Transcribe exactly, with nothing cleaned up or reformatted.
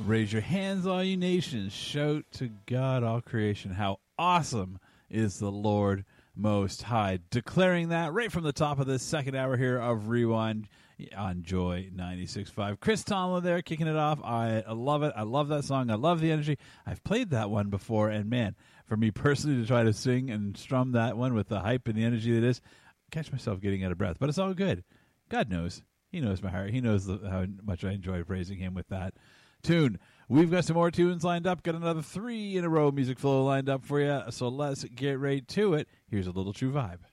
Raise your hands, all you nations. Shout to God, all creation. How awesome is the Lord Most High. Declaring that right from the top of this second hour here of Rewind on Joy ninety-six point five. Chris Tomlin there kicking it off. I love it. I love that song. I love the energy. I've played that one before, and man, for me personally to try to sing and strum that one with the hype and the energy that is, I catch myself getting out of breath. But it's all good. God knows. He knows my heart. He knows the, how much I enjoy praising him with that tune. We've got some more tunes lined up. Got another three in a row music flow lined up for you. So let's get right to it. Here's a little True Vibe.